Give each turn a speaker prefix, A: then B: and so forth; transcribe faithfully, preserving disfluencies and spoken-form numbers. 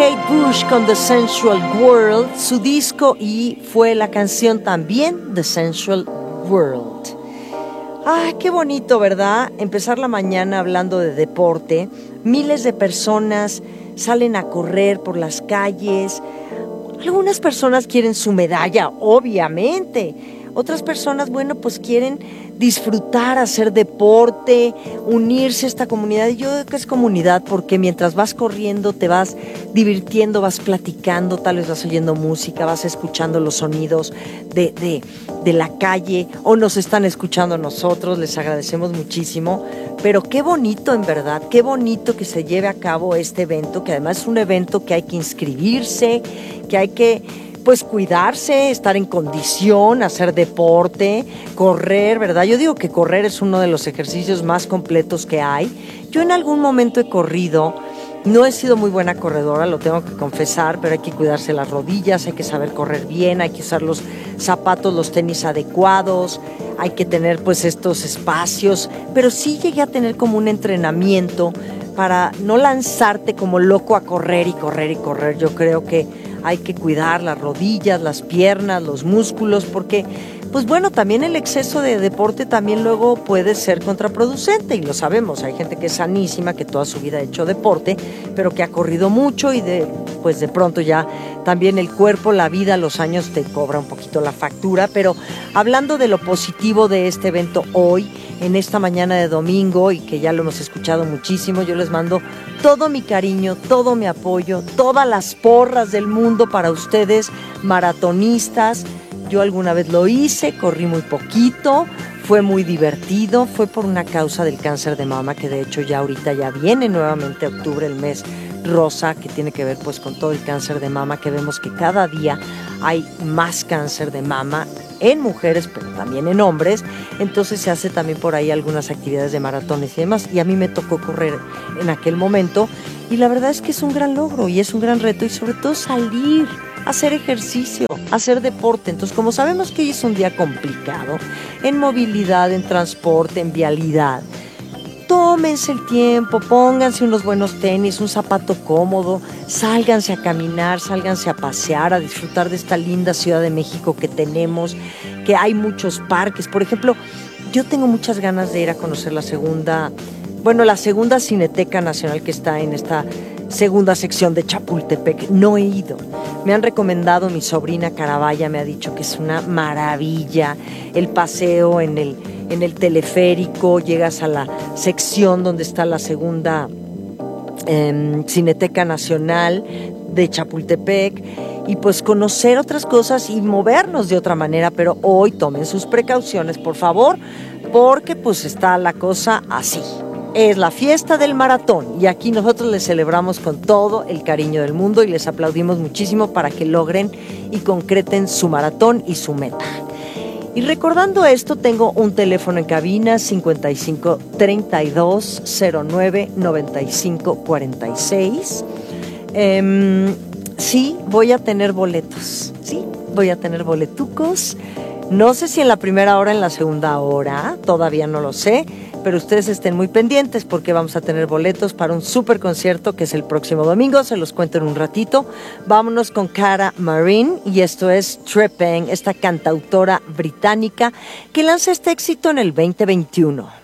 A: Kate Bush con The Sensual World, su disco, y fue la canción también The Sensual World. Ah, qué bonito, ¿verdad? Empezar la mañana hablando de deporte. Miles de personas salen a correr por las calles. Algunas personas quieren su medalla, obviamente. Otras personas, bueno, pues quieren disfrutar, hacer deporte, unirse a esta comunidad. Y yo creo que es comunidad porque mientras vas corriendo te vas divirtiendo, vas platicando, tal vez vas oyendo música, vas escuchando los sonidos de, de, de la calle o nos están escuchando a nosotros, les agradecemos muchísimo. Pero qué bonito, en verdad, qué bonito que se lleve a cabo este evento, que además es un evento que hay que inscribirse, que hay que pues cuidarse, estar en condición, hacer deporte, correr, ¿verdad? Yo digo que correr es uno de los ejercicios más completos que hay. Yo en algún momento he corrido, no he sido muy buena corredora, lo tengo que confesar, pero hay que cuidarse las rodillas, hay que saber correr bien, hay que usar los zapatos, los tenis adecuados, hay que tener pues estos espacios, pero sí llegué a tener como un entrenamiento para no lanzarte como loco a correr y correr y correr. Yo creo que hay que cuidar las rodillas, las piernas, los músculos, porque, pues bueno, también el exceso de deporte también luego puede ser contraproducente, y lo sabemos. Hay gente que es sanísima, que toda su vida ha hecho deporte, pero que ha corrido mucho y de, pues de pronto ya también el cuerpo, la vida, los años te cobra un poquito la factura. Pero hablando de lo positivo de este evento hoy, en esta mañana de domingo, y que ya lo hemos escuchado muchísimo, yo les mando todo mi cariño, todo mi apoyo, todas las porras del mundo para ustedes, maratonistas. Yo alguna vez lo hice, corrí muy poquito, fue muy divertido, fue por una causa del cáncer de mama, que de hecho ya ahorita ya viene nuevamente octubre, el mes rosa, que tiene que ver pues con todo el cáncer de mama, que vemos que cada día hay más cáncer de mama en mujeres, pero también en hombres. Entonces se hace también por ahí algunas actividades de maratones y demás, y a mí me tocó correr en aquel momento, y la verdad es que es un gran logro y es un gran reto, y sobre todo salir, hacer ejercicio, hacer deporte. Entonces, como sabemos que hoy es un día complicado en movilidad, en transporte, en vialidad, tómense el tiempo, pónganse unos buenos tenis, un zapato cómodo, sálganse a caminar, sálganse a pasear, a disfrutar de esta linda Ciudad de México que tenemos, que hay muchos parques. Por ejemplo, yo tengo muchas ganas de ir a conocer la segunda, bueno, la segunda Cineteca Nacional que está en esta segunda sección de Chapultepec. No he ido. Me han recomendado, mi sobrina Carabaya me ha dicho que es una maravilla el paseo en el en el teleférico, llegas a la sección donde está la segunda eh, Cineteca Nacional de Chapultepec, y pues conocer otras cosas y movernos de otra manera. Pero hoy tomen sus precauciones, por favor, porque pues está la cosa así. Es la fiesta del maratón y aquí nosotros les celebramos con todo el cariño del mundo y les aplaudimos muchísimo para que logren y concreten su maratón y su meta. Y recordando esto, tengo un teléfono en cabina, cincuenta y cinco, treinta y dos, cero nueve, noventa y cinco, cuarenta y seis. Eh, sí, voy a tener boletos, sí, voy a tener boletucos. No sé si en la primera hora, en la segunda hora, todavía no lo sé, pero ustedes estén muy pendientes porque vamos a tener boletos para un super concierto que es el próximo domingo, se los cuento en un ratito. Vámonos con Cara Marine, y esto es Tripping, esta cantautora británica que lanza este éxito en el veinte veintiuno.